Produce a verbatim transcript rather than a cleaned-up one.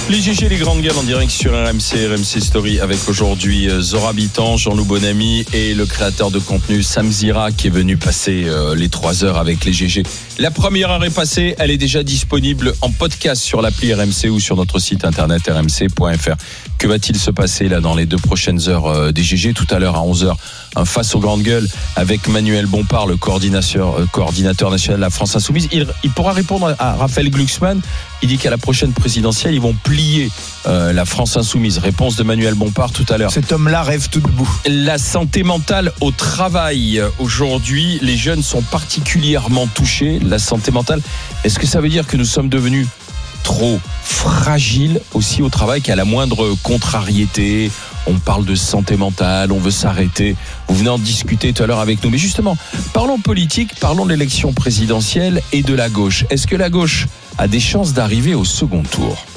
Les G G, les grandes gueules en direct sur R M C, R M C Story avec aujourd'hui Zora Bitan, Jean-Loup Bonamy et le créateur de contenu Sam Zira qui est venu passer euh, les trois heures avec les G G. La première heure est passée, elle est déjà disponible en podcast sur l'appli R M C ou sur notre site internet r m c point f r. Que va-t-il se passer là dans les deux prochaines heures euh, des G G? Tout à l'heure à onze heures, un face aux grandes gueules avec Manuel Bompard, le coordinateur, euh, coordinateur national de la France Insoumise. Il, il pourra répondre à Raphaël Glucksmann. Il dit qu'à la prochaine présidentielle, ils vont plier euh, la France Insoumise. Réponse de Manuel Bompard tout à l'heure. Cet homme-là rêve tout debout. La santé mentale au travail. Aujourd'hui, les jeunes sont particulièrement touchés. La santé mentale, est-ce que ça veut dire que nous sommes devenus trop fragiles aussi au travail, qu'à la moindre contrariété, on parle de santé mentale, on veut s'arrêter? Vous venez en discuter tout à l'heure avec nous. Mais justement, parlons politique, parlons de l'élection présidentielle et de la gauche. Est-ce que la gauche a des chances d'arriver au second tour?